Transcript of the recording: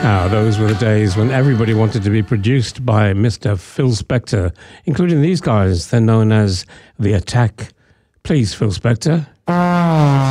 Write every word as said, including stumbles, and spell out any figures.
Now, those were the days when everybody wanted to be produced by Mister Phil Spector, including these guys. They're known as The Attack. Please, Phil Spector.